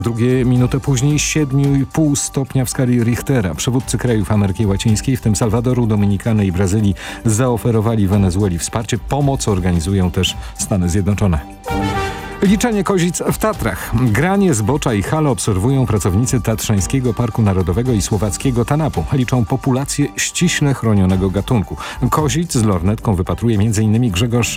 Minutę później 7,5 stopnia w skali Richtera. Przywódcy krajów Ameryki Łacińskiej, w tym Salwadoru, Dominikany i Brazylii, zaoferowali Wenezueli wsparcie. Pomoc organizują też Stany Zjednoczone. Liczenie kozic w Tatrach. Granie zbocza i halo obserwują pracownicy Tatrzańskiego Parku Narodowego i słowackiego Tanapu. Liczą populację ściśle chronionego gatunku. Kozic z lornetką wypatruje m.in. Grzegorz